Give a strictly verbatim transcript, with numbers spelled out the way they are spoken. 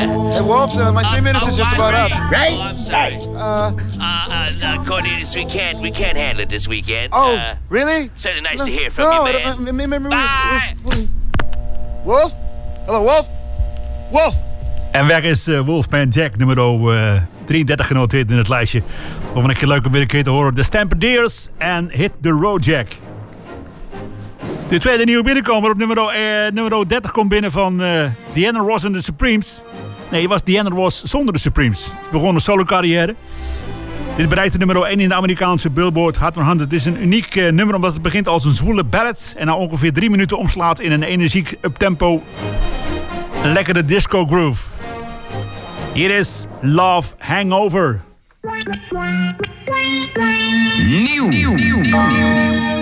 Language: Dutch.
Hey, Wolf, uh, my three minutes oh, is just I'm about ready. up. Right? Oh, I'm sorry. Uh, Uh, uh, uh, Cornelius, we can't, we can't handle it this weekend. oh, Uh, really? certainly nice No, to hear from no, you, man. uh, m- m- m- Bye. Wolf? Hello, Wolf? Wolf? En weg is uh, Wolfman Jack, nummer uh, drieëndertig genoteerd in het lijstje. Of een keer leuk om weer een keer te horen. De Stampeders en Hit the Road Jack. De tweede nieuwe binnenkomer op nummer, uh, nummer dertig komt binnen van uh, Diana Ross en de Supremes. Nee, het was Diana Ross zonder de Supremes. Ze begon een solo carrière. Dit bereikte nummer één in de Amerikaanse Billboard Hot honderd. Het is een uniek uh, nummer omdat het begint als een zwoele ballad. En na ongeveer drie minuten omslaat in een energiek uptempo. Een lekkere disco groove. Hier is Love Hangover. Nieuw.